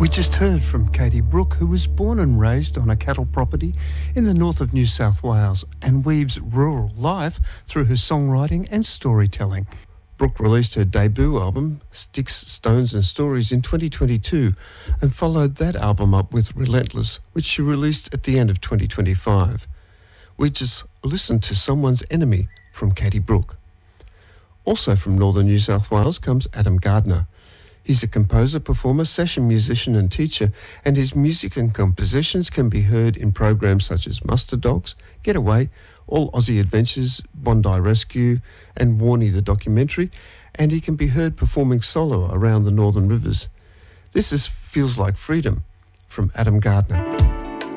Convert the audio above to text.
We just heard from Katie Brooke, who was born and raised on a cattle property in the north of New South Wales and weaves rural life through her songwriting and storytelling. Brooke released her debut album, Sticks, Stones and Stories, in 2022 and followed that album up with Relentless, which she released at the end of 2025. We just listened to Someone's Enemy from Katie Brooke. Also from northern New South Wales comes Adam Gardner. He's a composer, performer, session musician and teacher, and his music and compositions can be heard in programs such as Muster Dogs, Getaway, All Aussie Adventures, Bondi Rescue and Warnie the documentary, and he can be heard performing solo around the Northern Rivers. This is Feels Like Freedom from Adam Gardner.